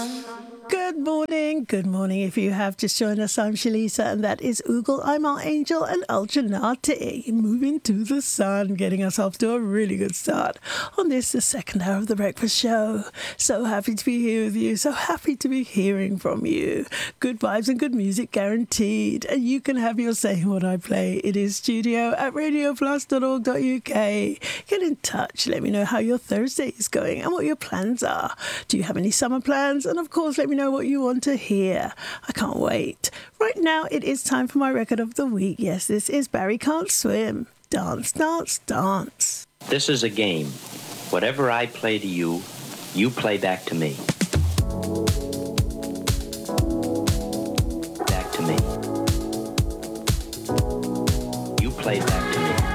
Good morning. If you have just joined us, I'm Shalisa, and that is Oogle, I'm Our Angel, and Ultra Nate. Moving to the sun, getting us off to a really good start on this, the second hour of the breakfast show. So happy to be here with you. So happy to be hearing from you. Good vibes and good music guaranteed. And you can have your say in what I play. It is studio@radioplus.org.uk. Get in touch. Let me know how your Thursday is going and what your plans are. Do you have any summer plans? And of course, let me know what you want to hear. I can't wait. Right now, it is time for my record of the week. Yes, this is Barry Can't Swim. Dance, dance, dance. This is a game. Whatever I play to you, you play back to me.